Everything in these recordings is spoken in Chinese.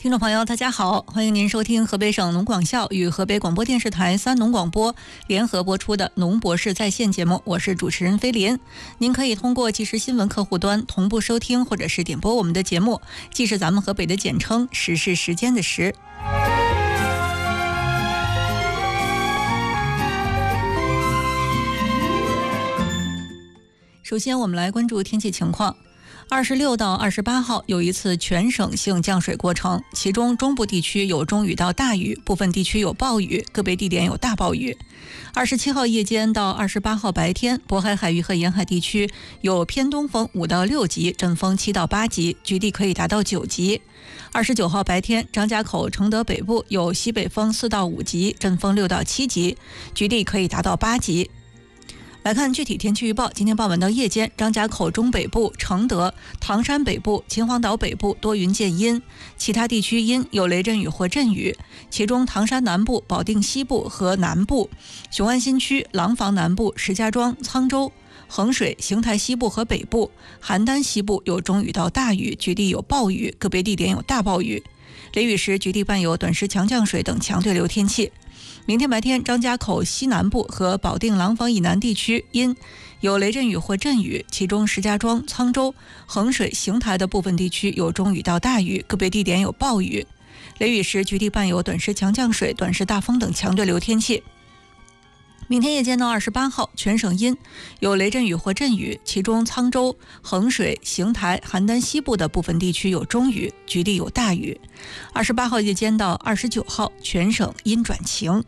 听众朋友大家好，欢迎您收听河北省农广校与河北广播电视台3农广播联合播出的农博士在线节目，我是主持人菲林。您可以通过即时新闻客户端同步收听或者是点播我们的节目，既是咱们河北的简称，时是时间的时。首先我们来关注天气情况。26到28号有一次全省性降水过程，其中中部地区有中雨到大雨，部分地区有暴雨，个别地点有大暴雨。27号夜间到28号白天，渤海海域和沿海地区有偏东风5到6级，阵风7到8级，局地可以达到9级。29号白天，张家口、承德北部有西北风4到5级，阵风6到7级，局地可以达到8级。来看具体天气预报，今天傍晚到夜间，张家口中北部、承德、唐山北部、秦皇岛北部多云见阴，其他地区阴，有雷阵雨或阵雨，其中唐山南部、保定西部和南部、雄安新区、廊坊南部、石家庄、沧州、衡水、邢台西部和北部、邯郸西部有中雨到大雨，局地有暴雨，个别地点有大暴雨，雷雨时局地伴有短时强降水等强对流天气。明天白天，张家口西南部和保定廊坊以南地区阴，有雷阵雨或阵雨，其中石家庄、沧州、衡水、邢台的部分地区有中雨到大雨，个别地点有暴雨，雷雨时局地伴有短时强降水、短时大风等强对流天气。明天夜间到28号，全省阴，有雷阵雨或阵雨，其中沧州、衡水、邢台、邯郸西部的部分地区有中雨，局地有大雨。28号夜间到29号，全省阴转晴。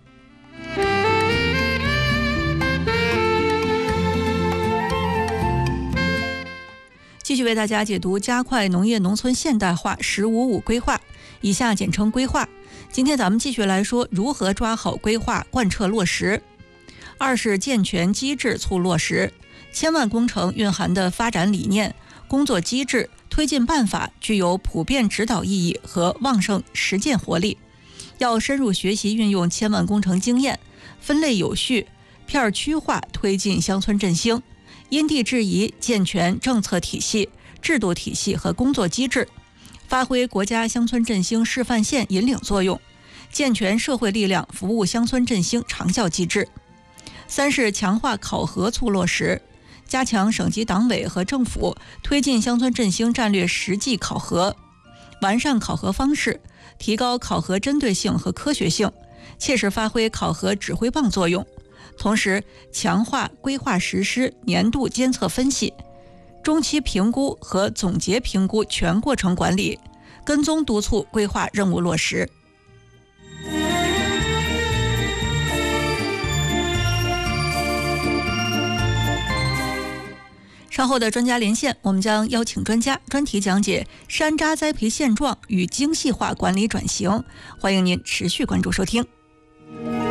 继续为大家解读加快农业农村现代化“15+5”规划，以下简称规划。今天咱们继续来说如何抓好规划贯彻落实。二是健全机制促落实，千万工程蕴含的发展理念、工作机制、推进办法具有普遍指导意义和旺盛实践活力。要深入学习运用千万工程经验，分类有序、片区化推进乡村振兴，因地制宜健全政策体系、制度体系和工作机制，发挥国家乡村振兴示范线引领作用，健全社会力量服务乡村振兴长效机制。三是强化考核促落实，加强省级党委和政府推进乡村振兴战略实际考核，完善考核方式，提高考核针对性和科学性，切实发挥考核指挥棒作用。同时强化规划实施年度监测分析、中期评估和总结评估全过程管理，跟踪督促规划任务落实。稍后的专家连线，我们将邀请专家专题讲解山楂栽培现状与精细化管理转型，欢迎您持续关注收听。